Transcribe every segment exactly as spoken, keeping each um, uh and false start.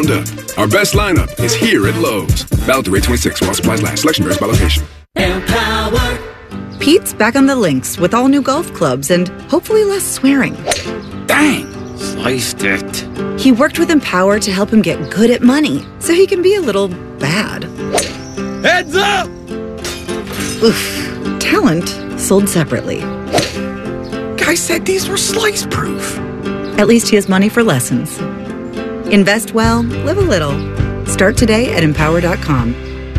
round up. Our best lineup is here at Lowe's. Valid through eight twenty-six while supplies last. Selection varies by location. Empower. Pete's back on the links with all new golf clubs and hopefully less swearing. Dang, sliced it. He worked with Empower to help him get good at money so he can be a little bad. Heads up! Oof. Talent sold separately. Guy said these were slice proof. At least he has money for lessons. Invest well, live a little. Start today at empower dot com.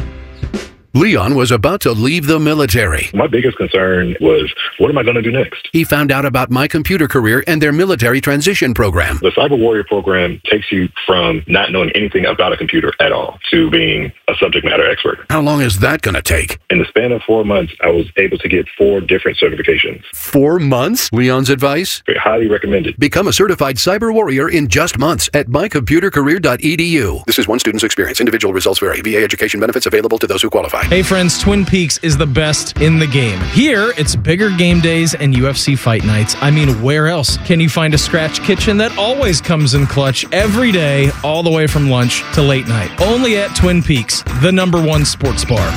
Leon was about to leave the military. My biggest concern was, what am I going to do next? He found out about My Computer Career and their military transition program. The Cyber Warrior program takes you from not knowing anything about a computer at all to being a subject matter expert. How long is that going to take? In the span of four months, I was able to get four different certifications. Four months? Leon's advice? Very highly recommended. Become a certified cyber warrior in just months at my computer career dot e d u. This is one student's experience. Individual results vary. V A education benefits available to those who qualify. Hey friends, Twin Peaks is the best in the game. Here, it's bigger game days and U F C fight nights. I mean, where else can you find a scratch kitchen that always comes in clutch every day, all the way from lunch to late night? Only at Twin Peaks, the number one sports bar.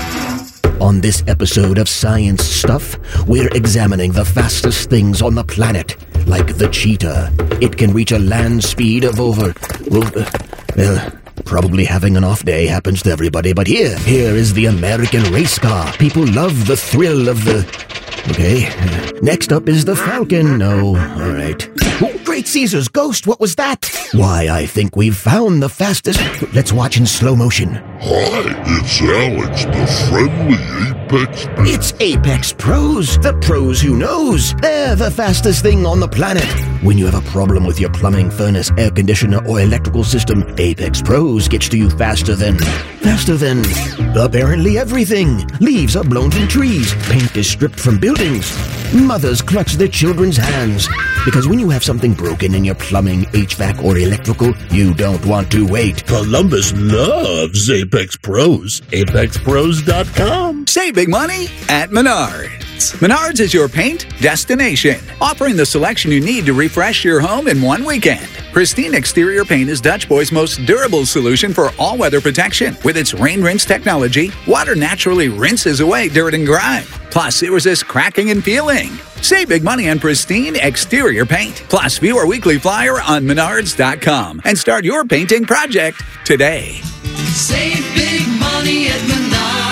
On this episode of Science Stuff, we're examining the fastest things on the planet, like the cheetah. It can reach a land speed of over... Well, uh, well probably having an off day happens to everybody, but here, here is the American race car. People love the thrill of the... Okay. Next up is the Falcon. No, all right. Oh, Great Caesar's ghost, what was that? Why, I think we've found the fastest... Let's watch in slow motion. Hi, it's Alex, the friendly Apex Pro. It's Apex Pros, the pros who knows. They're the fastest thing on the planet. When you have a problem with your plumbing, furnace, air conditioner, or electrical system, Apex Pros gets to you faster than... Faster than... apparently everything. Leaves are blown from trees. Paint is stripped from buildings. Mothers clutch their children's hands. Because when you have something broken in your plumbing, H V A C, or electrical, you don't want to wait. Columbus loves Apex Pros. Apex Pros dot com. Save big money at Menards. Menards is your paint destination, offering the selection you need to refresh your home in one weekend. Pristine Exterior Paint is Dutch Boy's most durable solution for all-weather protection. With its rain rinse technology, water naturally rinses away dirt and grime. Plus, it resists cracking and peeling. Save big money on Pristine Exterior Paint. Plus, view our weekly flyer on menards dot com and start your painting project today. Save big money at Menards.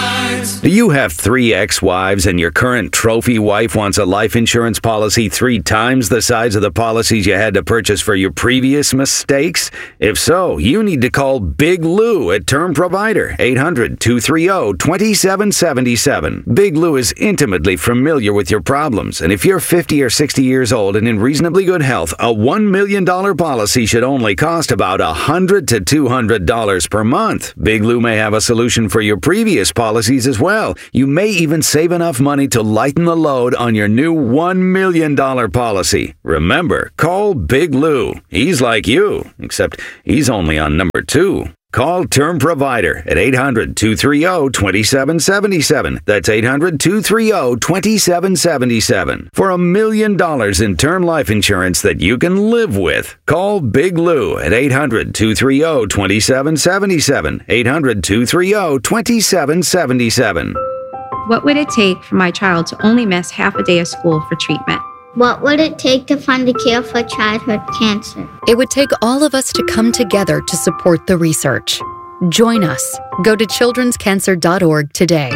Do you have three ex-wives and your current trophy wife wants a life insurance policy three times the size of the policies you had to purchase for your previous mistakes? If so, you need to call Big Lou at Term Provider, eight hundred, two three zero, two seven seven seven. Big Lou is intimately familiar with your problems, and if you're fifty or sixty years old and in reasonably good health, a one million dollars policy should only cost about one hundred to two hundred dollars per month. Big Lou may have a solution for your previous policies as well. You may even save enough money to lighten the load on your new one million dollars policy. Remember, call Big Lou. He's like you, except he's only on number two. Call Term Provider at eight hundred, two three zero, two seven seven seven. That's eight hundred, two three zero, two seven seven seven. For a million dollars in term life insurance that you can live with. Call Big Lou at eight hundred, two three zero, two seven seven seven. eight hundred, two three zero, two seven seven seven. What would it take for my child to only miss half a day of school for treatment? What would it take to find a cure for childhood cancer? It would take all of us to come together to support the research. Join us. Go to children's cancer dot org today.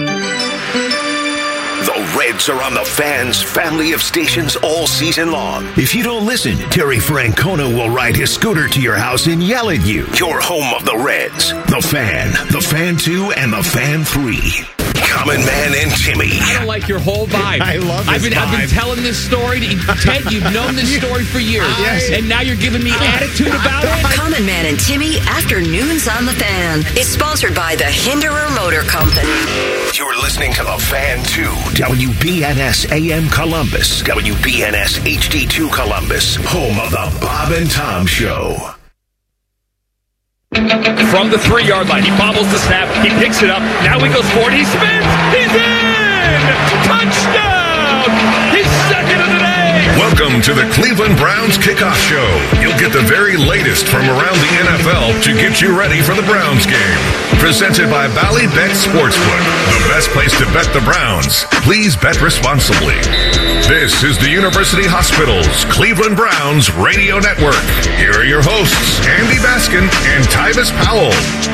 The Reds are on the Fan's family of stations all season long. If you don't listen, Terry Francona will ride his scooter to your house and yell at you. Your home of the Reds. The Fan, The Fan two, and The Fan three. Common Man and Timmy. I don't like your whole vibe. I love this I've been, vibe. I've been telling this story to Ted. You've known this story for years. Yes. And now you're giving me attitude about it? Common Man and Timmy, Afternoons on the Fan, is sponsored by the Hinderer Motor Company. You're listening to The Fan two, W B N S A M Columbus, W B N S H D two Columbus, home of the Bob and Tom Show. From the three-yard line, he bobbles the snap, he picks it up, now he goes forward, he spins, he's in! Touchdown! His second of the day! Welcome to the Cleveland Browns Kickoff Show. You'll get the very latest from around the N F L to get you ready for the Browns game. Presented by Ballybet Sportsbook, the best place to bet the Browns. Please bet responsibly. This is the University Hospitals Cleveland Browns Radio Network. Here are your hosts, Andy Baskin and Tyvis Powell.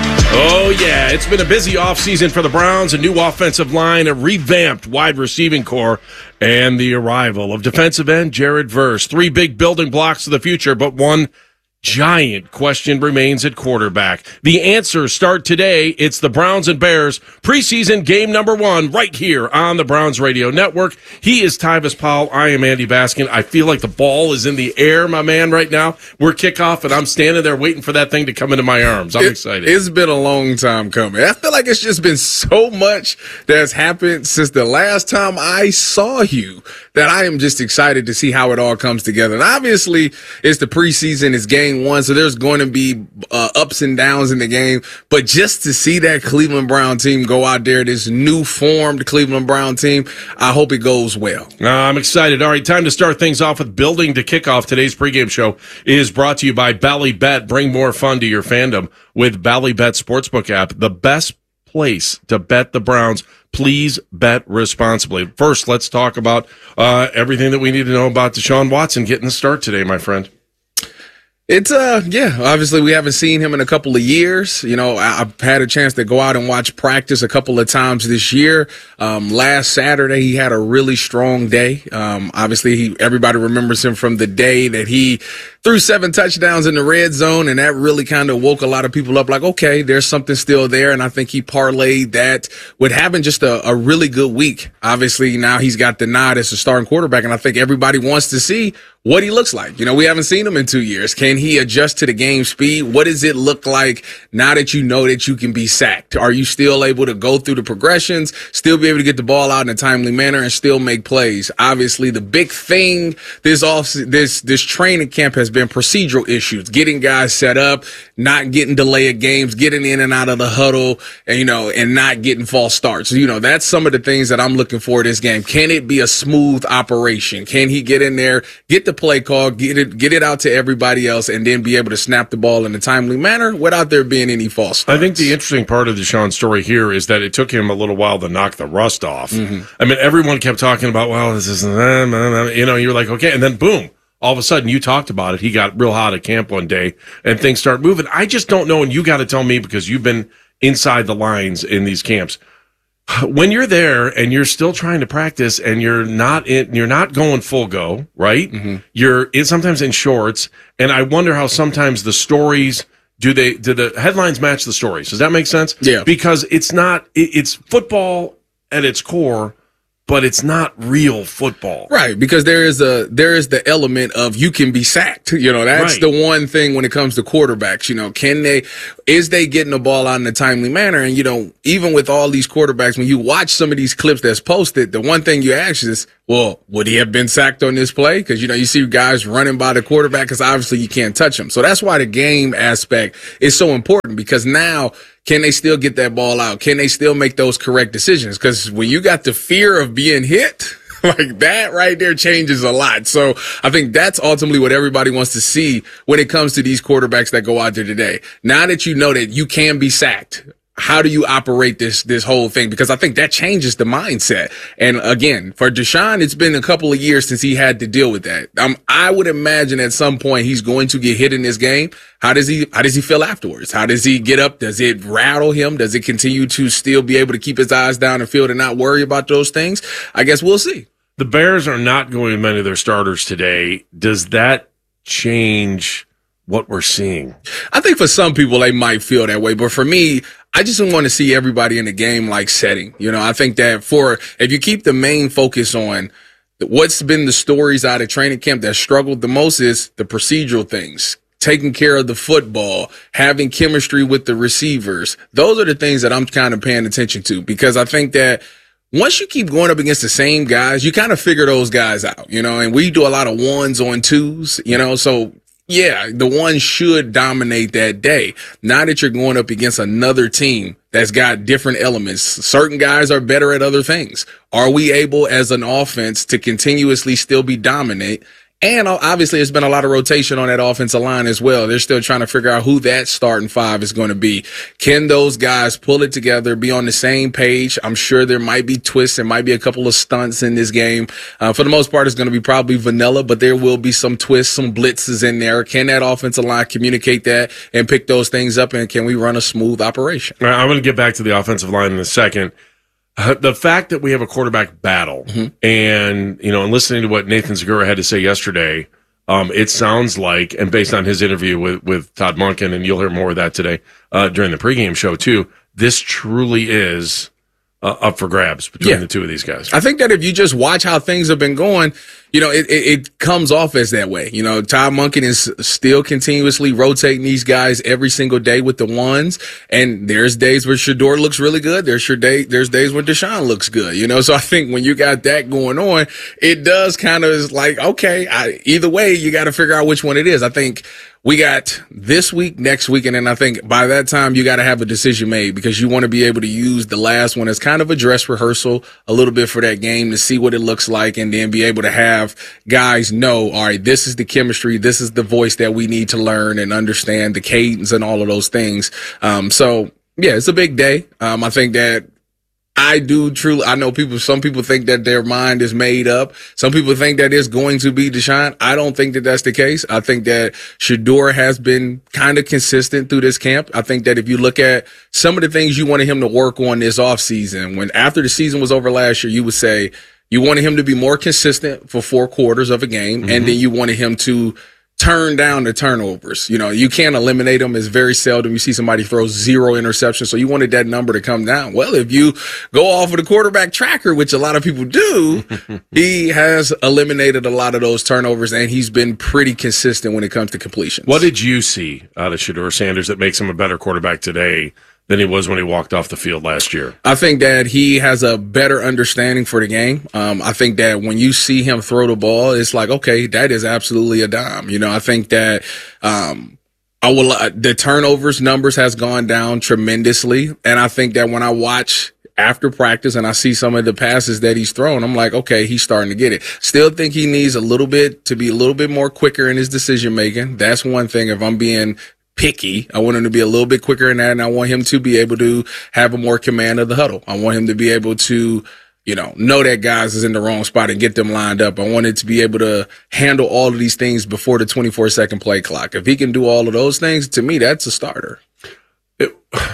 Oh, yeah, it's been a busy offseason for the Browns, a new offensive line, a revamped wide receiving core, and the arrival of defensive end Jared Verse. Three big building blocks of the future, but one giant question remains at quarterback. The answers start today. It's the Browns and Bears preseason game number one right here on the Browns Radio Network. He is Tyvis Powell. I am Andy Baskin. I feel like the ball is in the air, my man, right now. We're kickoff, and I'm standing there waiting for that thing to come into my arms. I'm it, excited. It's been a long time coming. I feel like it's just been so much that's happened since the last time I saw you that I am just excited to see how it all comes together. And obviously, it's the preseason, it's game one, so there's going to be uh, ups and downs in the game. But just to see that Cleveland Brown team go out there, this new formed Cleveland Brown team, I hope it goes well. Uh, I'm excited. All right, time to start things off with building to kick off. Today's pregame show is brought to you by Ballybet. Bring more fun to your fandom with Ballybet Sportsbook app, the best place to bet the Browns. Please bet responsibly. First, let's talk about uh, everything that we need to know about Deshaun Watson getting the start today, my friend. It's, uh, yeah, obviously we haven't seen him in a couple of years. You know, I, I've had a chance to go out and watch practice a couple of times this year. Um, last Saturday, he had a really strong day. Um, obviously, he, everybody remembers him from the day that he threw seven touchdowns in the red zone, and that really kind of woke a lot of people up like, okay, there's something still there. And I think he parlayed that with having just a, a really good week. Obviously, now he's got the nod as a starting quarterback, and I think everybody wants to see what he looks like. You know, we haven't seen him in two years. Can he adjust to the game speed? What does it look like now that you know that you can be sacked? Are you still able to go through the progressions, still be able to get the ball out in a timely manner and still make plays? Obviously, the big thing this off this this training camp has been procedural issues, getting guys set up, not getting delay of games, getting in and out of the huddle, and, you know, and not getting false starts. You know, that's some of the things that I'm looking for this game. Can it be a smooth operation? Can he get in there, get the play call, get it, get it out to everybody else, and then be able to snap the ball in a timely manner without there being any false starts? I think the interesting part of Deshaun's story here is that it took him a little while to knock the rust off. Mm-hmm. I mean, everyone kept talking about, well, this is, you know, you're like, okay, and then boom, all of a sudden you talked about it. He got real hot at camp one day, and things start moving. I just don't know, and you got to tell me because you've been inside the lines in these camps. When you're there and you're still trying to practice and you're not in, you're not going full go, right? Mm-hmm. You're in, sometimes in shorts, and I wonder how sometimes the stories do they do the headlines match the stories? Does that make sense? Yeah, because it's not it, it's football at its core, but it's not real football. Right, because there is a there is the element of you can be sacked. You know, that's right. The one thing when it comes to quarterbacks. You know, can they is they getting the ball out in a timely manner? And, you know, even with all these quarterbacks, when you watch some of these clips that's posted, the one thing you ask is, well, would he have been sacked on this play? Because, you know, you see guys running by the quarterback because obviously you can't touch him. So that's why the game aspect is so important, because now can they still get that ball out? Can they still make those correct decisions? Because when you got the fear of being hit, like that right there changes a lot. So I think that's ultimately what everybody wants to see when it comes to these quarterbacks that go out there today. Now that you know that you can be sacked, how do you operate this this whole thing? Because I think that changes the mindset. And again, for Deshaun, it's been a couple of years since he had to deal with that. Um, I would imagine at some point he's going to get hit in this game. How does he how does he feel afterwards? How does he get up? Does it rattle him? Does it continue to still be able to keep his eyes down the field and not worry about those things? I guess we'll see. The Bears are not going with many of their starters today. Does that change what we're seeing? I think for some people they might feel that way, but for me, I just want to see everybody in the game like setting. You know, I think that for if you keep the main focus on what's been the stories out of training camp that struggled the most is the procedural things, taking care of the football, having chemistry with the receivers. Those are the things that I'm kind of paying attention to, because I think that once you keep going up against the same guys, you kind of figure those guys out, you know, and we do a lot of ones on twos, you know, so yeah, the one should dominate that day. Now that you're going up against another team that's got different elements, certain guys are better at other things. Are we able as an offense to continuously still be dominant? And obviously, there's been a lot of rotation on that offensive line as well. They're still trying to figure out who that starting five is going to be. Can those guys pull it together, be on the same page? I'm sure there might be twists. There might be a couple of stunts in this game. Uh, for the most part, it's going to be probably vanilla, but there will be some twists, some blitzes in there. Can that offensive line communicate that and pick those things up? And can we run a smooth operation? All right, I'm going to get back to the offensive line in a second. Uh, the fact that we have a quarterback battle mm-hmm. and, you know, and listening to what Nathan Segura had to say yesterday, um, it sounds like, and based on his interview with, with Todd Monken, and you'll hear more of that today uh, during the pregame show too, this truly is uh, up for grabs between yeah. the two of these guys. I think that if you just watch how things have been going, you know, it, it, it comes off as that way. You know, Todd Monken is still continuously rotating these guys every single day with the ones. And there's days where Shedeur looks really good. There's your day, there's days when Deshaun looks good, you know? So I think when you got that going on, it does kind of is like, okay, I, either way, you got to figure out which one it is. I think we got this week, next week, and then I think by that time you got to have a decision made because you want to be able to use the last one as kind of a dress rehearsal a little bit for that game to see what it looks like and then be able to have guys know, all right, this is the chemistry, this is the voice that we need to learn and understand the cadence and all of those things. Um, so yeah, it's a big day. Um, I think that I do truly, I know people, some people think that their mind is made up. Some people think that it's going to be Deshaun. I don't think that that's the case. I think that Shedeur has been kind of consistent through this camp. I think that if you look at some of the things you wanted him to work on this offseason, when after the season was over last year, you would say you wanted him to be more consistent for four quarters of a game. Mm-hmm. And then you wanted him to turn down the turnovers. You know, you can't eliminate them. It's very seldom you see somebody throw zero interceptions. So you wanted that number to come down. Well, if you go off of the quarterback tracker, which a lot of people do, he has eliminated a lot of those turnovers and he's been pretty consistent when it comes to completions. What did you see out of Shedeur Sanders that makes him a better quarterback today than he was when he walked off the field last year? I think that he has a better understanding for the game. Um, I think that when you see him throw the ball, it's like, okay, that is absolutely a dime. You know, I think that, um, I will, uh, the turnovers numbers has gone down tremendously. And I think that when I watch after practice and I see some of the passes that he's thrown, I'm like, okay, he's starting to get it. Still think he needs a little bit to be a little bit more quicker in his decision making. That's one thing. If I'm being picky, I want him to be a little bit quicker in that, and I want him to be able to have a more command of the huddle. I want him to be able to, you know, know that guys is in the wrong spot and get them lined up. I want it to be able to handle all of these things before the twenty-four second play clock. If he can do all of those things, to me, that's a starter. It,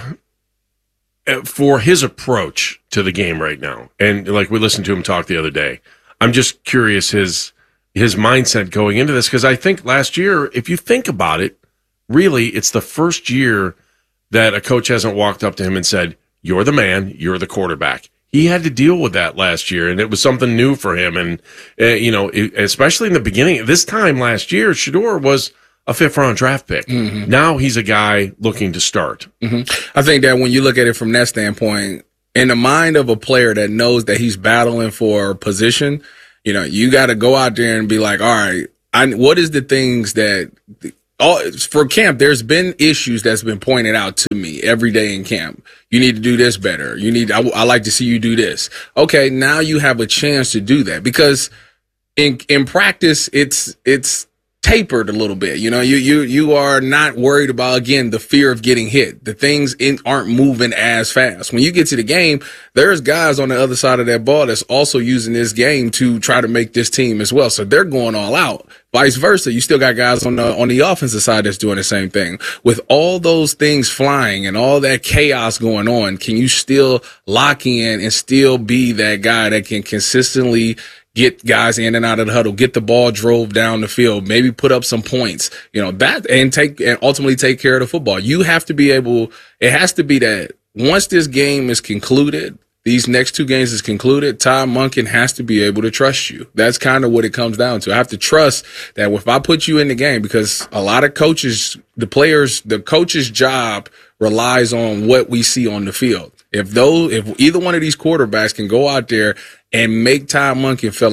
for his approach to the game right now, and like we listened to him talk the other day, I'm just curious his his mindset going into this, because I think last year, if you think about it, really, it's the first year that a coach hasn't walked up to him and said, you're the man, you're the quarterback. He had to deal with that last year, and it was something new for him. And, uh, you know, it, especially in the beginning, this time last year, Shedeur was a fifth-round draft pick. Mm-hmm. Now he's a guy looking to start. Mm-hmm. I think that when you look at it from that standpoint, in the mind of a player that knows that he's battling for position, you know, you got to go out there and be like, all right, I, what is the things that – All, for camp, there's been issues that's been pointed out to me every day in camp. You need to do this better. You need, I, I like to see you do this. Okay. Now you have a chance to do that, because in, in practice, it's, it's tapered a little bit. You know, you, you, you are not worried about, again, the fear of getting hit. The things in, aren't moving as fast. When you get to the game, there's guys on the other side of that ball that's also using this game to try to make this team as well. So they're going all out. Vice versa, you still got guys on the on the offensive side that's doing the same thing. With all those things flying and all that chaos going on, can you still lock in and still be that guy that can consistently get guys in and out of the huddle, get the ball drove down the field, maybe put up some points, you know, that, and take, and ultimately take care of the football? You have to be able, it has to be that once this game is concluded, these next two games is concluded, Todd Monken has to be able to trust you. That's kind of what it comes down to. I have to trust that if I put you in the game, because a lot of coaches, the players, the coach's job relies on what we see on the field. If those, if either one of these quarterbacks can go out there and make Todd Monken feel like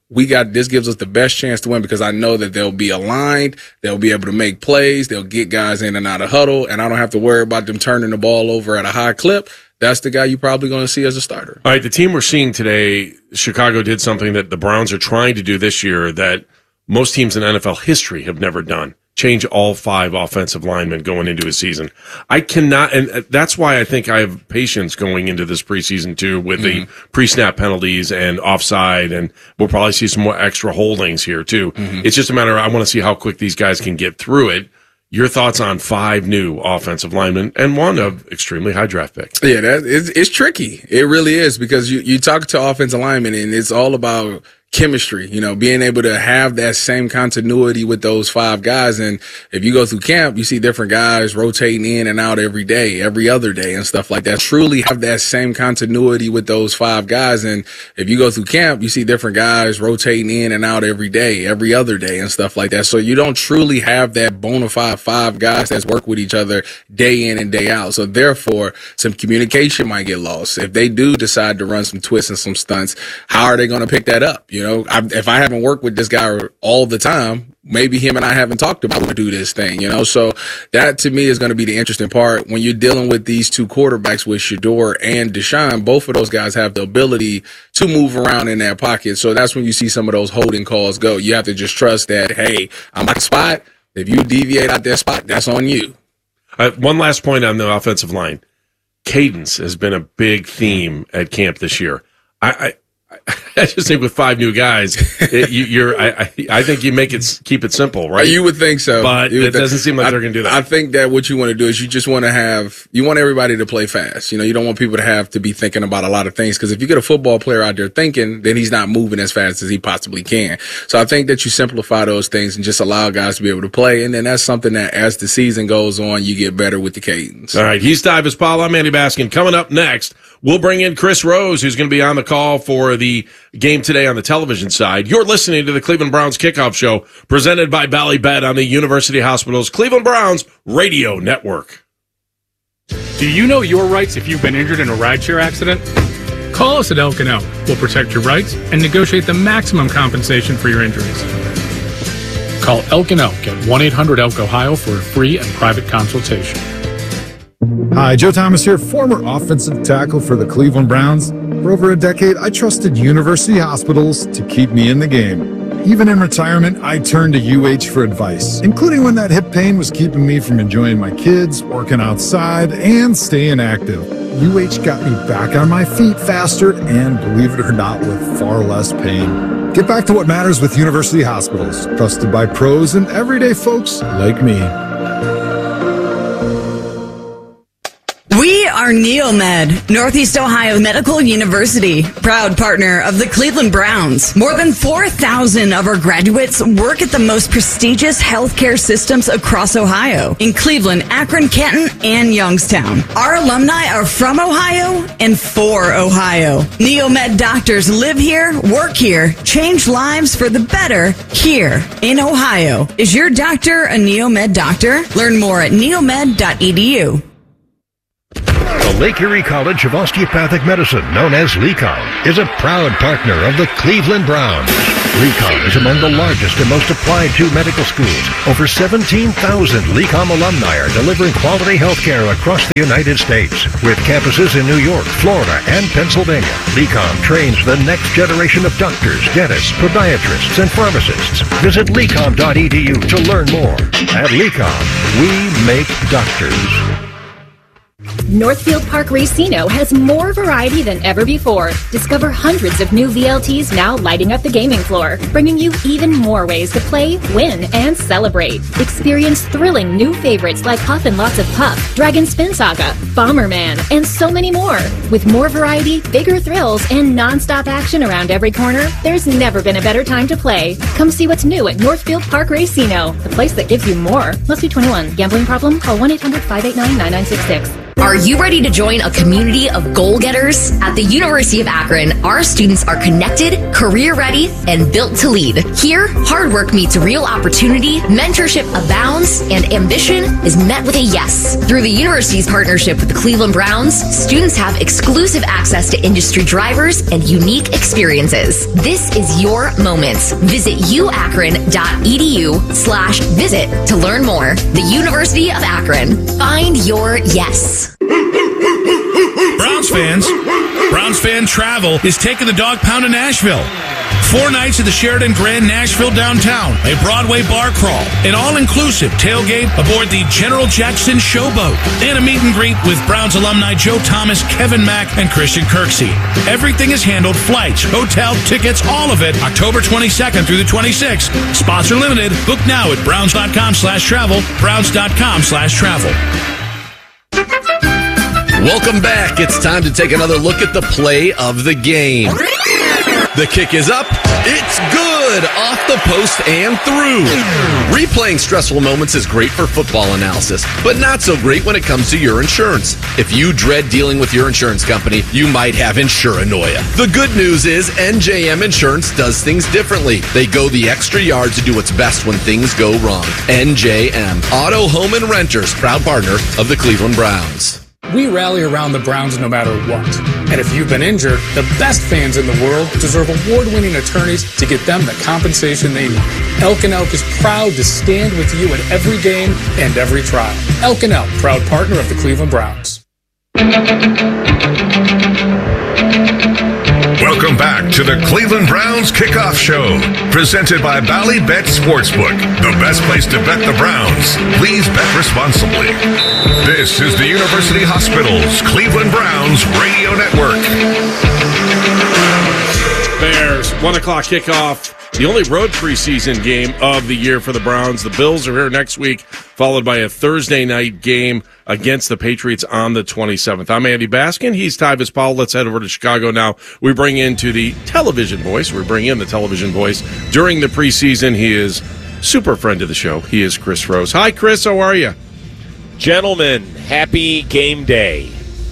we got, this gives us the best chance to win because I know that they'll be aligned. They'll be able to make plays. They'll get guys in and out of huddle, and I don't have to worry about them turning the ball over at a high clip. That's the guy you're probably going to see as a starter. All right, the team we're seeing today, Chicago did something that the Browns are trying to do this year that most teams in N F L history have never done. Change all five offensive linemen going into a season. I cannot, and that's why I think I have patience going into this preseason too with mm-hmm. the pre-snap penalties and offside, and we'll probably see some more extra holdings here too. Mm-hmm. It's just a matter of, I want to see how quick these guys can get through it. Your thoughts on five new offensive linemen and one of extremely high draft picks? Yeah, that it's, it's tricky. It really is because you, you talk to offensive linemen and it's all about chemistry, you know, being able to have that same continuity with those five guys. And if you go through camp, you see different guys rotating in and out every day, every other day and stuff like that. Truly have that same continuity with those five guys. And if you go through camp, you see different guys rotating in and out every day, every other day and stuff like that. So you don't truly have that bona fide five guys that work with each other day in and day out. So therefore, some communication might get lost. If they do decide to run some twists and some stunts, how are they going to pick that up? You know, I, if I haven't worked with this guy all the time, maybe him and I haven't talked about how to do this thing, you know? So that to me is going to be the interesting part when you're dealing with these two quarterbacks with Shedeur and Deshaun. Both of those guys have the ability to move around in that pocket. So that's when you see some of those holding calls go. You have to just trust that, hey, I'm at the spot. If you deviate out that spot, that's on you. Uh, one last point on the offensive line. Cadence has been a big theme at camp this year. I, I I just think with five new guys, it, you, you're. I, I, I think you make it keep it simple, right? You would think so, but it doesn't seem like I, they're going to do that. I think that what you want to do is you just want to have you want everybody to play fast. You know, you don't want people to have to be thinking about a lot of things because if you get a football player out there thinking, then he's not moving as fast as he possibly can. So I think that you simplify those things and just allow guys to be able to play, and then that's something that as the season goes on, you get better with the cadence. All right, he's Tyvis Powell. I'm Andy Baskin. Coming up next, we'll bring in Chris Rose, who's going to be on the call for the game today on the television side. You're listening to the Cleveland Browns Kickoff Show, presented by Ballybet on the University Hospital's Cleveland Browns Radio Network. Do you know your rights if you've been injured in a rideshare accident? Call us at Elk and Elk. We'll protect your rights and negotiate the maximum compensation for your injuries. Call Elk and Elk at one eight hundred elk ohio for a free and private consultation. Hi, Joe Thomas here, former offensive tackle for the Cleveland Browns. For over a decade, I trusted University Hospitals to keep me in the game. Even in retirement, I turned to U H for advice, including when that hip pain was keeping me from enjoying my kids, working outside, and staying active. U H got me back on my feet faster and, believe it or not, with far less pain. Get back to what matters with University Hospitals, trusted by pros and everyday folks like me. We are Neomed, Northeast Ohio Medical University, proud partner of the Cleveland Browns. More than four thousand of our graduates work at the most prestigious healthcare systems across Ohio, in Cleveland, Akron, Canton, and Youngstown. Our alumni are from Ohio and for Ohio. Neomed doctors live here, work here, change lives for the better here in Ohio. Is your doctor a Neomed doctor? Learn more at neomed dot e d u. The Lake Erie College of Osteopathic Medicine, known as LECOM, is a proud partner of the Cleveland Browns. LECOM is among the largest and most applied to medical schools. Over seventeen thousand LECOM alumni are delivering quality health care across the United States. With campuses in New York, Florida, and Pennsylvania, LECOM trains the next generation of doctors, dentists, podiatrists, and pharmacists. Visit lecom dot e d u to learn more. At LECOM, we make doctors. Northfield Park Racino has more variety than ever before. Discover hundreds of new V L Ts now lighting up the gaming floor, bringing you even more ways to play, win, and celebrate. Experience thrilling new favorites like Huff and Lots of Puff, Dragon Spin Saga, Bomberman, and so many more. With more variety, bigger thrills, and non-stop action around every corner, there's never been a better time to play. Come see what's new at Northfield Park Racino, the place that gives you more. Must be twenty-one. Gambling problem? Call one eight hundred five eight nine nine nine six six. Are you ready to join a community of goal-getters? At the University of Akron, our students are connected, career-ready, and built to lead. Here, hard work meets real opportunity, mentorship abounds, and ambition is met with a yes. Through the university's partnership with the Cleveland Browns, students have exclusive access to industry drivers and unique experiences. This is your moment. Visit uakron.edu slash visit to learn more. The University of Akron. Find your yes. Browns fans, Browns Fan Travel is taking the dog pound to Nashville. Four nights at the Sheraton Grand Nashville downtown, a Broadway bar crawl, an all-inclusive tailgate aboard the General Jackson Showboat, and a meet and greet with Browns alumni Joe Thomas, Kevin Mack, and Christian Kirksey. Everything is handled, flights, hotel, tickets, all of it, October twenty-second through the twenty-sixth. Spots are limited. Book now at browns.com slash travel, browns.com slash travel. Welcome back. It's time to take another look at the play of the game. The kick is up. It's good. Off the post and through. Replaying stressful moments is great for football analysis, but not so great when it comes to your insurance. If you dread dealing with your insurance company, you might have insuranoia. The good news is N J M Insurance does things differently. They go the extra yard to do what's best when things go wrong. N J M, Auto, Home, and Renters, proud partner of the Cleveland Browns. We rally around the Browns no matter what. And if you've been injured, the best fans in the world deserve award-winning attorneys to get them the compensation they need. Elk and Elk is proud to stand with you at every game and every trial. Elk and Elk, proud partner of the Cleveland Browns. Welcome back to the Cleveland Browns Kickoff Show, presented by Ballybet Sportsbook, the best place to bet the Browns. Please bet responsibly. This is the University Hospital's Cleveland Browns Radio Network. Bears, one o'clock kickoff. The only road preseason game of the year for the Browns. The Bills are here next week, followed by a Thursday night game against the Patriots on the twenty-seventh. I'm Andy Baskin. He's Tyvis Powell. Let's head over to Chicago now. We bring into the television voice. We bring in the television voice during the preseason. He is super friend of the show. He is Chris Rose. Hi, Chris. How are you? Gentlemen, happy game day.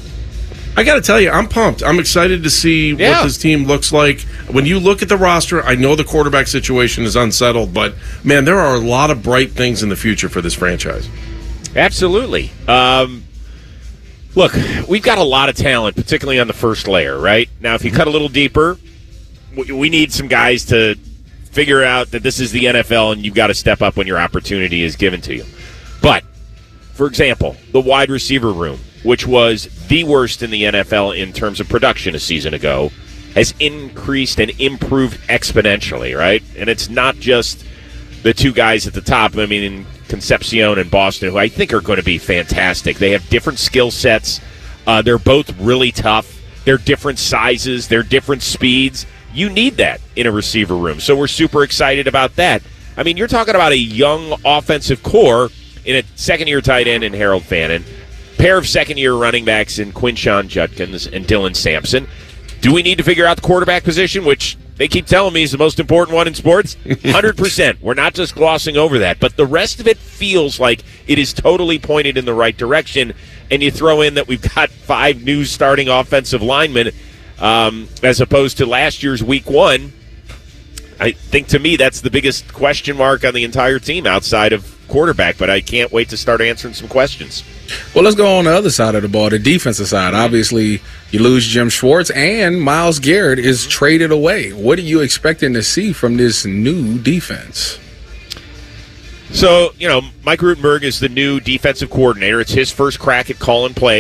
I got to tell you, I'm pumped. I'm excited to see Yeah. what this team looks like. When you look at the roster, I know the quarterback situation is unsettled, but, man, there are a lot of bright things in the future for this franchise. Absolutely. Um, look, we've got a lot of talent, particularly on the first layer, right? Now, if you cut a little deeper, we we need some guys to figure out that this is the N F L and you've got to step up when your opportunity is given to you. But, for example, the wide receiver room, which was the worst in the N F L in terms of production a season ago, has increased and improved exponentially, right? And it's not just the two guys at the top. I mean, Concepcion and Boston, who I think are going to be fantastic. They have different skill sets. Uh, they're both really tough. They're different sizes. They're different speeds. You need that in a receiver room. So we're super excited about that. I mean, you're talking about a young offensive core in a second-year tight end in Harold Fannin, pair of second-year running backs in Quinshon Judkins and Dylan Sampson. Do we need to figure out the quarterback position, which they keep telling me is the most important one in sports? one hundred percent. We're not just glossing over that. But the rest of it feels like it is totally pointed in the right direction. And you throw in that we've got five new starting offensive linemen um, as opposed to last year's week one. I think, to me, that's the biggest question mark on the entire team outside of quarterback. But I can't wait to start answering some questions. Well, let's go on the other side of the ball, the defensive side. Obviously, you lose Jim Schwartz, and Myles Garrett is traded away. What are you expecting to see from this new defense? So, you know, Mike Rutenberg is the new defensive coordinator. It's his first crack at calling plays.